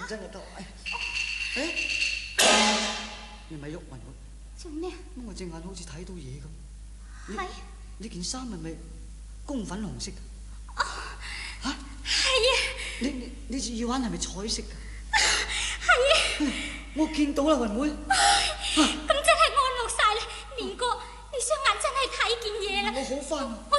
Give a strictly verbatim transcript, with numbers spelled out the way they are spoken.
真係得。誒，你咪喐暈我。 做咩？ 我隻眼好似睇到嘢咁。 係。 呢件衫係咪公粉紅色㗎？ 哦。嚇？係啊。 你你你隻耳環係咪彩色㗎？ 係啊。 我見到啦，雲妹。 咁真係安樂晒啦，年哥，你雙眼真係睇見嘢啦。 我好翻。